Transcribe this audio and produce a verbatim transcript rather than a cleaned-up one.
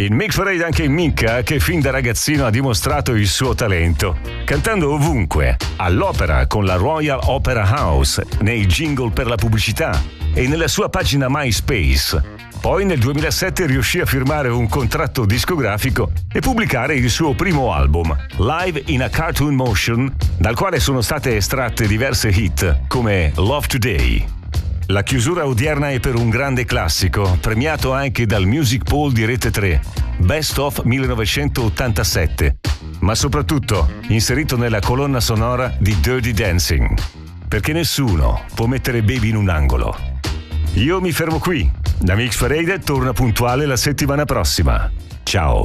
In Mix Parade anche Micca, che fin da ragazzino ha dimostrato il suo talento, cantando ovunque, all'opera con la Royal Opera House, nei jingle per la pubblicità e nella sua pagina MySpace. Poi nel duemilasette riuscì a firmare un contratto discografico e pubblicare il suo primo album, Live in a Cartoon Motion, dal quale sono state estratte diverse hit come Love Today. La chiusura odierna è per un grande classico, premiato anche dal Music Poll di Rete tre, Best of millenovecentottantasette, ma soprattutto inserito nella colonna sonora di Dirty Dancing, perché nessuno può mettere Baby in un angolo. Io mi fermo qui. La Mix Parade torna puntuale la settimana prossima. Ciao!